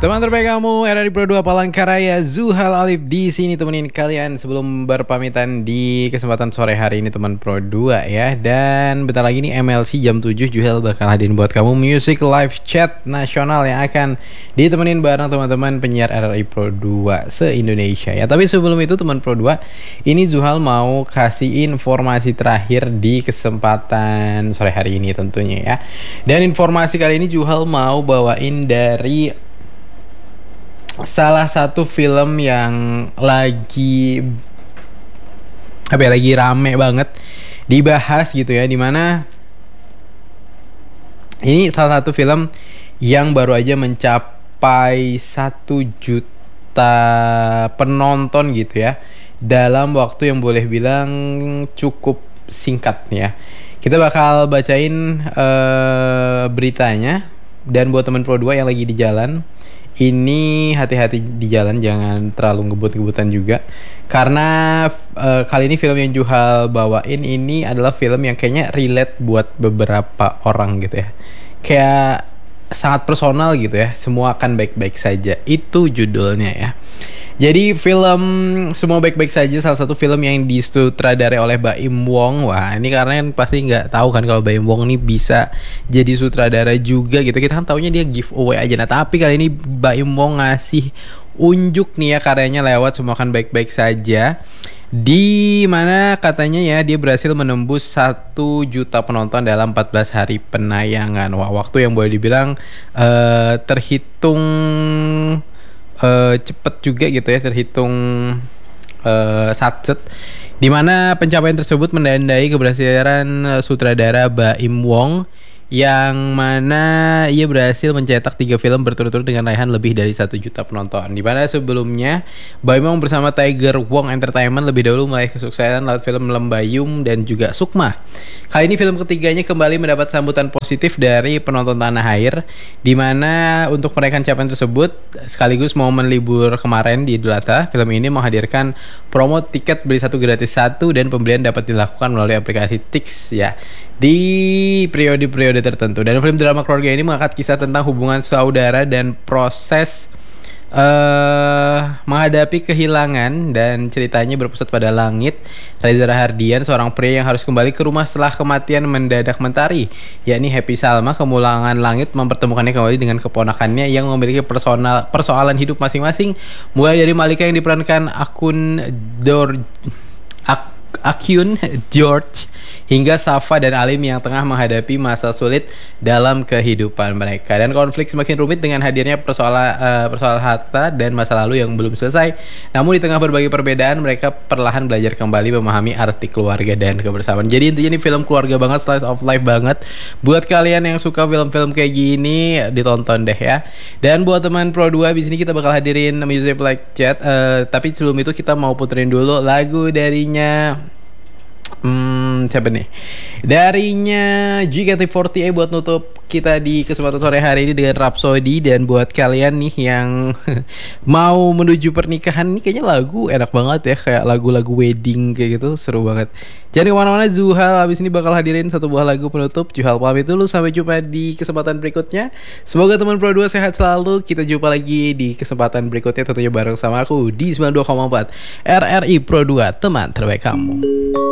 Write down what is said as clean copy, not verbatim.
Teman terbaik kamu, RRI Pro 2 Palangkaraya, Zuhal Alif di sini temenin kalian sebelum berpamitan di kesempatan sore hari ini teman Pro 2 ya. Dan bentar lagi nih MLC jam 7 Zuhal bakal hadirin buat kamu music live chat nasional yang akan ditemenin bareng teman-teman penyiar RRI Pro 2 se-Indonesia ya. Tapi sebelum itu teman Pro 2, ini Zuhal mau kasih informasi terakhir di kesempatan sore hari ini tentunya ya. Dan informasi kali ini Zuhal mau bawain dari salah satu film yang lagi rame banget dibahas gitu ya, dimana ini salah satu film yang baru aja mencapai 1 juta penonton gitu ya, dalam waktu yang boleh bilang cukup singkat ya. Kita bakal bacain beritanya. Dan buat teman Pro 2 yang lagi di jalan, ini hati-hati di jalan, jangan terlalu ngebut-ngebutan juga. Karena kali ini film yang Zuhal bawain ini adalah film yang kayaknya relate buat beberapa orang gitu ya. Kayak sangat personal gitu ya. Semua akan baik-baik saja, itu judulnya ya. Jadi film Semua Baik-Baik Saja salah satu film yang disutradarai oleh Baim Wong. Wah, ini karena kan pasti nggak tahu kan kalau Baim Wong ini bisa jadi sutradara juga gitu. Kita kan taunya dia giveaway aja. Nah, tapi kali ini Baim Wong ngasih unjuk nih ya karyanya lewat Semua Akan Baik-Baik Saja, di mana katanya ya dia berhasil menembus 1 juta penonton dalam 14 hari penayangan. Wah, waktu yang boleh dibilang terhitung cepet juga gitu ya, terhitung satset, dimana pencapaian tersebut menandai keberhasilan sutradara Baim Wong, yang mana ia berhasil mencetak 3 film berturut-turut dengan raihan lebih dari 1 juta penonton. Di mana sebelumnya Baim Wong bersama Tiger Wong Entertainment lebih dahulu meraih kesuksesan lewat film Lembayung dan juga Sukma. Kali ini film ketiganya kembali mendapat sambutan positif dari penonton tanah air, di mana untuk meraihkan capaian tersebut sekaligus momen libur kemarin di Idul Adha, film ini menghadirkan promo tiket beli 1 gratis 1 dan pembelian dapat dilakukan melalui aplikasi Tix ya, di periode-periode tertentu. Dan film drama keluarga ini mengangkat kisah tentang hubungan saudara dan proses menghadapi kehilangan, dan ceritanya berpusat pada Langit, Reza Rahardian, seorang pria yang harus kembali ke rumah setelah kematian mendadak mentari, yakni Happy Salma. Kemulangan Langit mempertemukannya kembali dengan keponakannya yang memiliki persoalan hidup masing-masing, mulai dari Malika yang diperankan Akyun George, hingga Safa dan Alim yang tengah menghadapi masa sulit dalam kehidupan mereka. Dan konflik semakin rumit dengan hadirnya persoalan harta dan masa lalu yang belum selesai. Namun di tengah berbagai perbedaan, mereka perlahan belajar kembali memahami arti keluarga dan kebersamaan. Jadi intinya ini film keluarga banget, slice of life banget. Buat kalian yang suka film-film kayak gini, ditonton deh ya. Dan buat teman Pro 2, di sini kita bakal hadirin music live chat. Tapi sebelum itu kita mau puterin dulu lagu darinya siapa nih? Darinya JKT48 buat nutup kita di kesempatan sore hari ini dengan Rhapsody. Dan buat kalian nih yang mau menuju pernikahan, ini kayaknya lagu enak banget ya, kayak lagu-lagu wedding kayak gitu, seru banget. Jadi kemana-mana, Zuhal abis ini bakal hadirin 1 buah lagu penutup. Zuhal pamit dulu, sampai jumpa di kesempatan berikutnya. Semoga teman Pro 2 sehat selalu. Kita jumpa lagi di kesempatan berikutnya tentunya bareng sama aku di 92,4 RRI Pro 2, teman terbaik kamu.